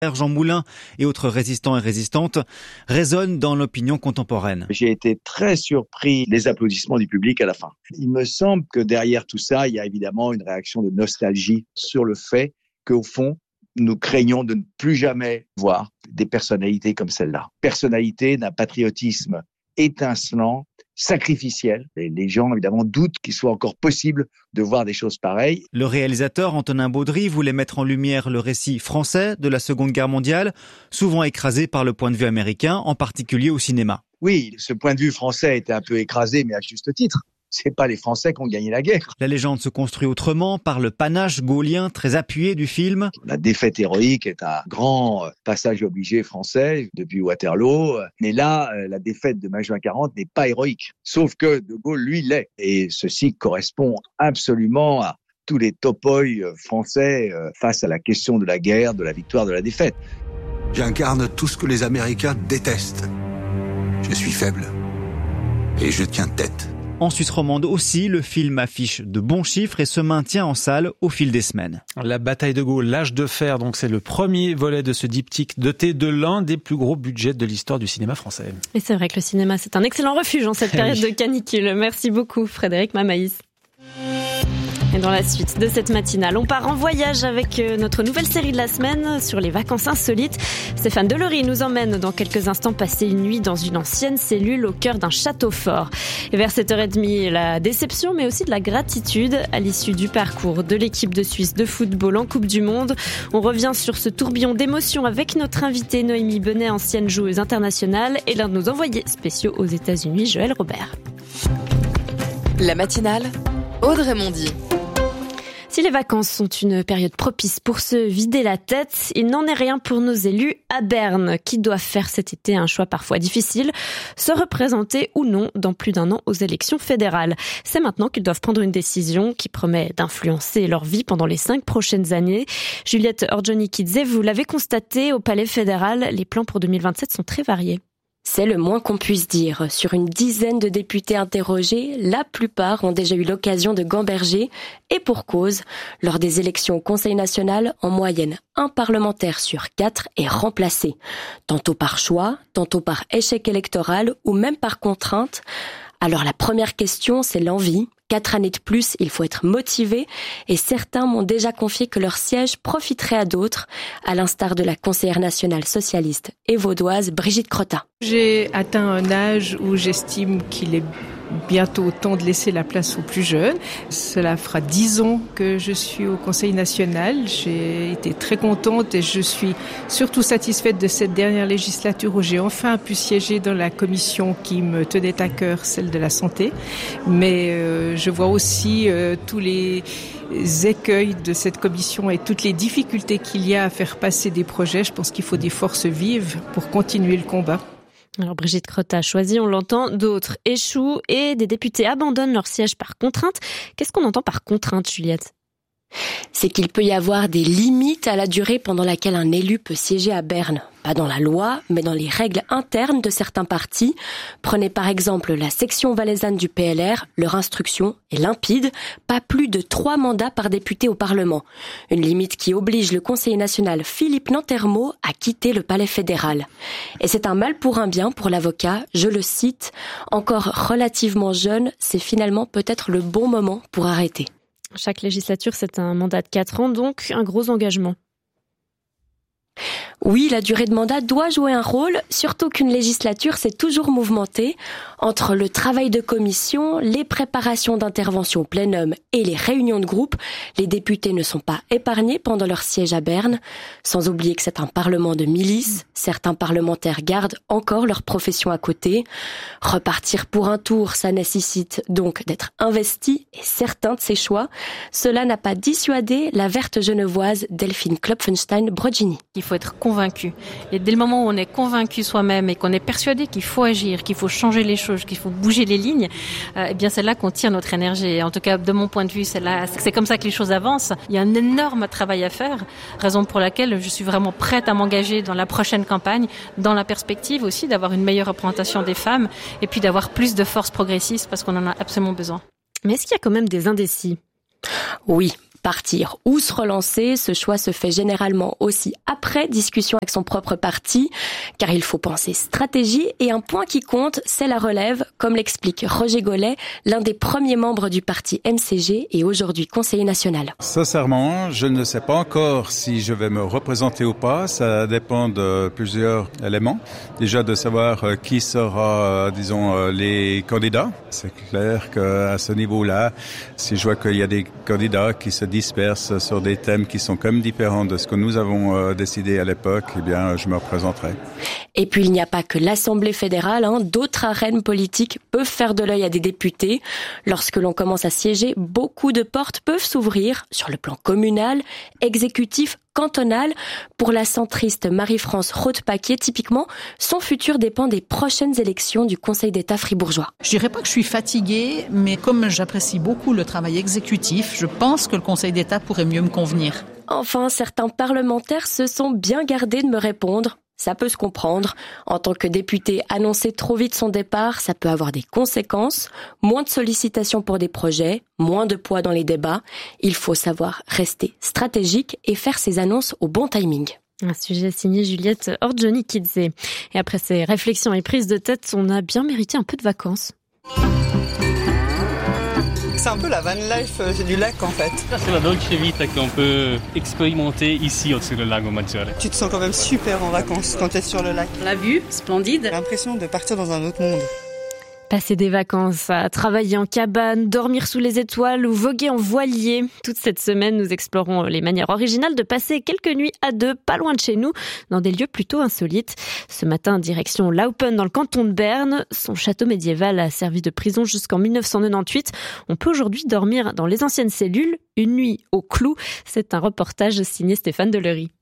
Jean Moulin et autres résistants et résistantes résonnent dans l'opinion contemporaine. J'ai été très surpris des applaudissements du public à la fin. Il me semble que derrière tout ça, il y a évidemment une réaction de nostalgie sur le fait qu'au fond, nous craignons de ne plus jamais voir des personnalités comme celle-là. Personnalité d'un patriotisme étincelant, sacrificiel. Et les gens, évidemment, doutent qu'il soit encore possible de voir des choses pareilles. Le réalisateur Antonin Baudry voulait mettre en lumière le récit français de la Seconde Guerre mondiale, souvent écrasé par le point de vue américain, en particulier au cinéma. Oui, ce point de vue français était un peu écrasé, mais à juste titre. C'est pas les Français qui ont gagné la guerre. La légende se construit autrement par le panache gaulien très appuyé du film. La défaite héroïque est un grand passage obligé français depuis Waterloo. Mais là, la défaite de mai juin 40 n'est pas héroïque. Sauf que De Gaulle, lui, l'est. Et ceci correspond absolument à tous les topoïs français face à la question de la guerre, de la victoire, de la défaite. J'incarne tout ce que les Américains détestent. Je suis faible. Et je tiens tête. En Suisse romande aussi, le film affiche de bons chiffres et se maintient en salle au fil des semaines. La bataille de Gaulle, l'âge de fer, donc c'est le premier volet de ce diptyque doté de l'un des plus gros budgets de l'histoire du cinéma français. Et c'est vrai que le cinéma, c'est un excellent refuge en cette période de canicule. Merci beaucoup Frédéric Mamaïs. Et dans la suite de cette matinale, on part en voyage avec notre nouvelle série de la semaine sur les vacances insolites. Stéphane Delory nous emmène dans quelques instants passer une nuit dans une ancienne cellule au cœur d'un château fort. Et vers 7h30, la déception mais aussi de la gratitude à l'issue du parcours de l'équipe de Suisse de football en Coupe du Monde. On revient sur ce tourbillon d'émotions avec notre invitée Noémie Benet, ancienne joueuse internationale, et l'un de nos envoyés spéciaux aux États-Unis, Joël Robert. La matinale, Audrey Mondy. Si les vacances sont une période propice pour se vider la tête, il n'en est rien pour nos élus à Berne, qui doivent faire cet été un choix parfois difficile, se représenter ou non dans plus d'un an aux élections fédérales. C'est maintenant qu'ils doivent prendre une décision qui promet d'influencer leur vie pendant les 5 prochaines années. Juliette Orjonikidze, vous l'avez constaté, au Palais fédéral, les plans pour 2027 sont très variés. C'est le moins qu'on puisse dire. Sur une dizaine de députés interrogés, la plupart ont déjà eu l'occasion de gamberger, et pour cause. Lors des élections au Conseil national, en moyenne, un parlementaire sur 4 est remplacé. Tantôt par choix, tantôt par échec électoral ou même par contrainte. Alors la première question, c'est l'envie. 4 années de plus, il faut être motivé, et certains m'ont déjà confié que leur siège profiterait à d'autres, à l'instar de la conseillère nationale socialiste et vaudoise Brigitte Crotta. J'ai atteint un âge où j'estime qu'il est bientôt temps de laisser la place aux plus jeunes. Cela fera 10 ans que je suis au Conseil national. J'ai été très contente et je suis surtout satisfaite de cette dernière législature où j'ai enfin pu siéger dans la commission qui me tenait à cœur, celle de la santé. Mais je vois aussi tous les écueils de cette commission et toutes les difficultés qu'il y a à faire passer des projets. Je pense qu'il faut des forces vives pour continuer le combat. Alors Brigitte Crotta a choisi, on l'entend, d'autres échouent et des députés abandonnent leur siège par contrainte. Qu'est-ce qu'on entend par contrainte, Juliette ? C'est qu'il peut y avoir des limites à la durée pendant laquelle un élu peut siéger à Berne. Pas dans la loi, mais dans les règles internes de certains partis. Prenez par exemple la section valaisanne du PLR, leur instruction est limpide, pas plus de 3 mandats par député au Parlement. Une limite qui oblige le conseiller national Philippe Nantermo à quitter le palais fédéral. Et c'est un mal pour un bien pour l'avocat, je le cite, encore relativement jeune, c'est finalement peut-être le bon moment pour arrêter. Chaque législature, c'est un mandat de 4 ans, donc un gros engagement. Oui, la durée de mandat doit jouer un rôle, surtout qu'une législature s'est toujours mouvementée. Entre le travail de commission, les préparations d'intervention au plénum et les réunions de groupe, les députés ne sont pas épargnés pendant leur siège à Berne. Sans oublier que c'est un parlement de milices, certains parlementaires gardent encore leur profession à côté. Repartir pour un tour, ça nécessite donc d'être investi et certain de ses choix. Cela n'a pas dissuadé la verte genevoise Delphine Klopfenstein-Brogini. Il faut être convaincu. Et dès le moment où on est convaincu soi-même et qu'on est persuadé qu'il faut agir, qu'il faut changer les choses, qu'il faut bouger les lignes, eh bien c'est là qu'on tire notre énergie. Et en tout cas, de mon point de vue, c'est comme ça que les choses avancent. Il y a un énorme travail à faire, raison pour laquelle je suis vraiment prête à m'engager dans la prochaine campagne, dans la perspective aussi d'avoir une meilleure représentation des femmes et puis d'avoir plus de force progressiste parce qu'on en a absolument besoin. Mais est-ce qu'il y a quand même des indécis ? Oui, Partir ou se relancer, ce choix se fait généralement aussi après discussion avec son propre parti, car il faut penser stratégie et un point qui compte, c'est la relève, comme l'explique Roger Gollet, l'un des premiers membres du parti MCG et aujourd'hui conseiller national. Sincèrement, je ne sais pas encore si je vais me représenter ou pas, ça dépend de plusieurs éléments. Déjà de savoir qui sera, les candidats. C'est clair qu'à ce niveau-là, si je vois qu'il y a des candidats qui se dispersent sur des thèmes qui sont quand même différents de ce que nous avons décidé à l'époque, eh bien, je me représenterai. Et puis, il n'y a pas que l'Assemblée fédérale, d'autres arènes politiques peuvent faire de l'œil à des députés. Lorsque l'on commence à siéger, beaucoup de portes peuvent s'ouvrir sur le plan communal, exécutif, cantonal. Pour la centriste Marie-France Roth-Paquier, typiquement, son futur dépend des prochaines élections du Conseil d'État fribourgeois. Je dirais pas que je suis fatiguée, mais comme j'apprécie beaucoup le travail exécutif, je pense que le Conseil d'État pourrait mieux me convenir. Enfin, certains parlementaires se sont bien gardés de me répondre. Ça peut se comprendre. En tant que député, annoncer trop vite son départ, ça peut avoir des conséquences. Moins de sollicitations pour des projets, moins de poids dans les débats. Il faut savoir rester stratégique et faire ses annonces au bon timing. Un sujet signé Juliette Orjoni-Kidze. Et après ces réflexions et prises de tête, on a bien mérité un peu de vacances. C'est un peu la van life du lac en fait. C'est la Dolce Vita qu'on peut expérimenter ici au-dessus du lago Maggiore. Tu te sens quand même super en vacances quand tu es sur le lac. La vue, splendide. J'ai l'impression de partir dans un autre monde. Passer des vacances à travailler en cabane, dormir sous les étoiles ou voguer en voilier. Toute cette semaine, nous explorons les manières originales de passer quelques nuits à deux, pas loin de chez nous, dans des lieux plutôt insolites. Ce matin, direction Laupen dans le canton de Berne. Son château médiéval a servi de prison jusqu'en 1998. On peut aujourd'hui dormir dans les anciennes cellules, une nuit au clou. C'est un reportage signé Stéphane Deléry.